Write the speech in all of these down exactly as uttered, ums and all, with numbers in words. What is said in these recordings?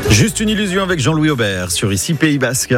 Juste une illusion avec Jean-Louis Aubert sur Ici Pays Basque.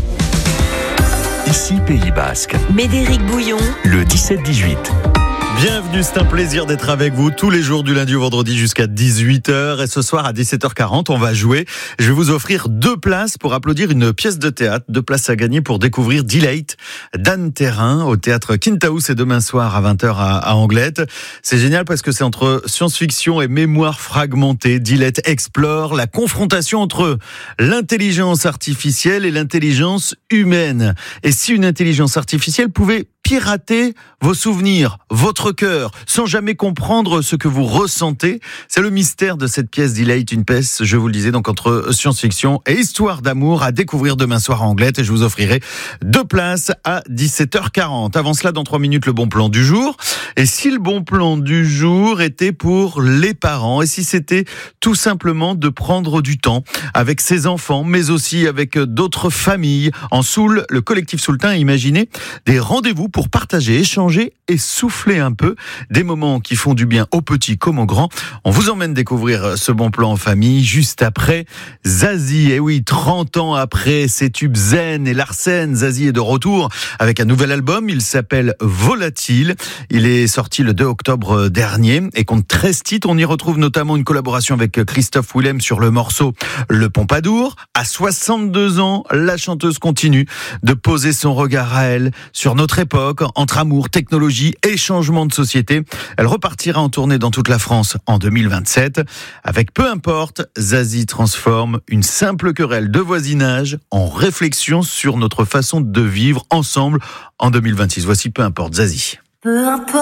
Ici Pays Basque. Médéric Bouillon. Le dix-sept dix-huit. Bienvenue, c'est un plaisir d'être avec vous tous les jours du lundi au vendredi jusqu'à dix-huit heures. Et ce soir à dix-sept heures quarante, on va jouer. Je vais vous offrir deux places pour applaudir une pièce de théâtre. Deux places à gagner pour découvrir Delate d'Anne Thérin au théâtre Kintaou. C'est demain soir à vingt heures à, à Anglette. C'est génial parce que c'est entre science-fiction et mémoire fragmentée. Delate explore la confrontation entre l'intelligence artificielle et l'intelligence humaine. Et si une intelligence artificielle pouvait pirater vos souvenirs, votre cœur, sans jamais comprendre ce que vous ressentez. C'est le mystère de cette pièce Delate, une pièce, je vous le disais, donc entre science-fiction et histoire d'amour à découvrir demain soir à Anglette. Et je vous offrirai deux places à dix-sept heures quarante. Avant cela, dans trois minutes, le bon plan du jour. Et si le bon plan du jour était pour les parents, et si c'était tout simplement de prendre du temps avec ses enfants, mais aussi avec d'autres familles. En Soule, le collectif Soultain a imaginé des rendez-vous pour partager, échanger et souffler un peu. Des moments qui font du bien aux petits comme aux grands. On vous emmène découvrir ce bon plan en famille juste après Zazie. Et oui, trente ans après ses tubes Zen et Larsen, Zazie est de retour avec un nouvel album. Il s'appelle Volatile. Il est sorti le deux octobre dernier et compte treize titres. On y retrouve notamment une collaboration avec Christophe Willem sur le morceau Le Pompadour. À soixante-deux ans, la chanteuse continue de poser son regard à elle sur notre époque, entre amour, technologie et changement de société. Elle repartira en tournée dans toute la France en deux mille vingt-sept. Avec Peu importe, Zazie transforme une simple querelle de voisinage en réflexion sur notre façon de vivre ensemble en deux mille vingt-six. Voici Peu importe, Zazie. Peu importe.